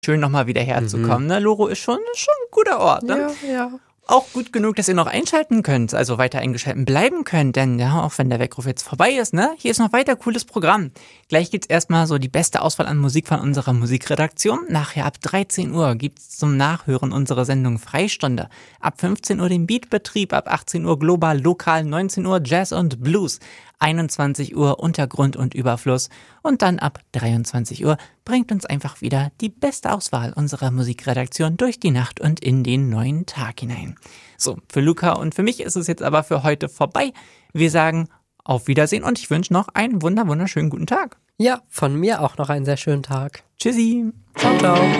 schön nochmal wieder herzukommen. Ne? Loro ist schon ein guter Ort. Ne? Ja. Auch gut genug, dass ihr noch einschalten könnt, also weiter eingeschaltet bleiben könnt, denn ja, auch wenn der Weckruf jetzt vorbei ist, ne, hier ist noch weiter cooles Programm. Gleich gibt's erstmal so die beste Auswahl an Musik von unserer Musikredaktion. Nachher ab 13 Uhr gibt's zum Nachhören unsere Sendung Freistunde. Ab 15 Uhr den Beatbetrieb, ab 18 Uhr global, lokal, 19 Uhr Jazz und Blues, 21 Uhr Untergrund und Überfluss und dann ab 23 Uhr bringt uns einfach wieder die beste Auswahl unserer Musikredaktion durch die Nacht und in den neuen Tag hinein. So, für Luca und für mich ist es jetzt aber für heute vorbei. Wir sagen auf Wiedersehen und ich wünsche noch einen wunderschönen guten Tag. Ja, von mir auch noch einen sehr schönen Tag. Tschüssi. Ciao, ciao.